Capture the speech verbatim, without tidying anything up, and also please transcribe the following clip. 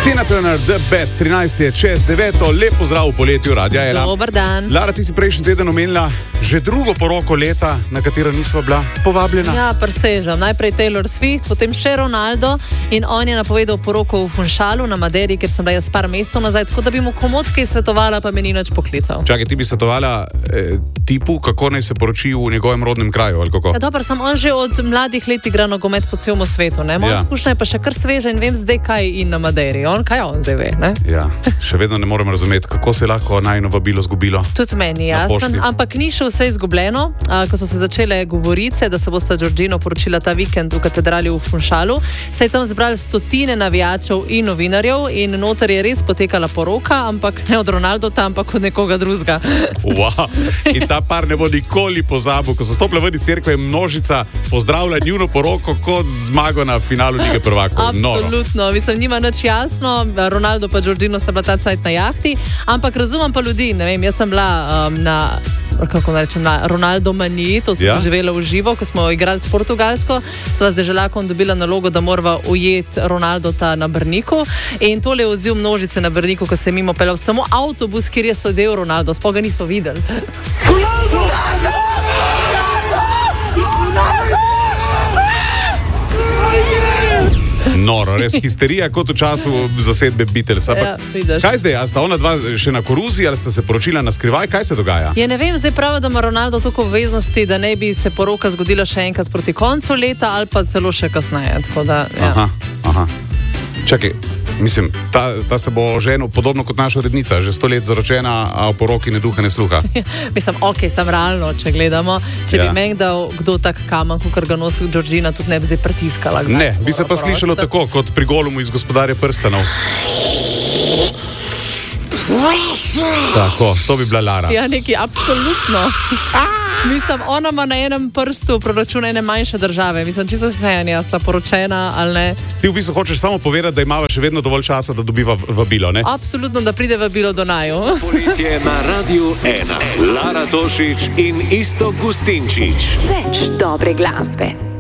Tina Turner, The Best, trinajst je čez deveto, lep pozdrav v poletju Radia ena. Dober dan. Lara, ti si prejšnji teden omenila že drugo poroko leta, na katero nisva bila povabljena. Ja, presežem. Najprej Taylor Swift, potem še Ronaldo in on je napovedal poroko v Funchalu na Maderi, ker sem bila jaz par mesecev nazaj, tako da bi mu komot kaj svetovala, pa me ni nič poklical. Čakaj, ti bi svetovala eh, tipu, kako naj se poroči v njegovem rodnem kraju, ali kako? Ja, dobro, sam on že od mladih let igra nogomet po celem svetu, ne? Moja Ja. izkušnja je pa še kar sveža in vem zdaj, kaj in na Maderi. On, kaj on zdaj ve, ne? Ja, še vedno ne morem razumeti, kako se je lahko najino vabilo zgubilo. Tudi meni je Na jasno, pošti. ampak ni še vse izgubljeno. A, ko so se začele govorice, da se bosta Giorgino poročila ta vikend v katedrali v Funchalu, se je tam zbrali stotine navijačev in novinarjev in noter je res potekala poroka, ampak ne od Ronaldota, ampak od nekoga drugega. Wow. In ta par ne bo nikoli pozabil, ko so stopile ven iz cerkve, je množica pozdravila njuno poroko kot zmago na finalu Lige prvakov. Noro. Absolutno, mislim, nima nič jasno, Ronaldo pa Giorgino sta bila ta cajt na jahti, ampak razumem pa ljudi, ne vem, jaz sem bila um, na, kako naj rečem, na Ronaldo maniji, to sem Ja. živela v živo, ko smo igrali s Portugalsko, sva z deželakom dobila nalogo, da morava ujeti Ronaldota na Brniku in tole je odziv množice na Brniku, ko se je mimo peljal samo avtobus, kjer je sedel Ronaldo, sploh ga niso videli. Noro, res histerija kot v času zasedbe Beatles. Ja, vidiš. Kaj zdaj, a sta ona dva še na koruzi ali sta se poročila na skrivaj, kaj se dogaja? Ja, ne vem, zdaj pravi, da ima Ronaldo toliko obveznosti, da ne bi se poroka zgodila še enkrat proti koncu leta ali pa celo še kasneje. Tako da, ja. Aha, aha. Čakaj, mislim, ta, ta se bo ženil podobno kot naša urednica, že sto let zaročena, a o poroki ne duha ne sluha. Mislim, ok, sem realno, če gledamo. Če Ja. bi meni dal kdo tak kamen, kot ga nosi Giorgina, tudi ne bi zdaj pritiskala. Ne, bi se pa slišalo tako, kot pri Golumu iz Gospodarja prstanov. Tako, to bi bila Lara. Ja, neki absolutno. Mislim, ona ima na enem prstu proračuna ene manjše države. Mislim, čisto vseeno, sta poročena ali ne. Ti v bistvu hočeš samo povedati, da imava še vedno dovolj časa, da dobiva vabilo, ne? Absolutno, da pride vabilo do naju. Poletje na Radiu ena. Lara Tošič in Iztok Gustinčič. Več dobre glasbe.